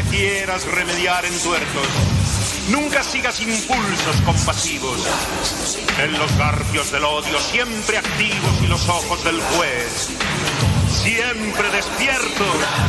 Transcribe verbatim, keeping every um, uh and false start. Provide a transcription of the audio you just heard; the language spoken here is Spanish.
Nunca quieras remediar entuertos. Nunca sigas impulsos compasivos. En los garfios del odio siempre activos y los ojos del juez siempre despiertos.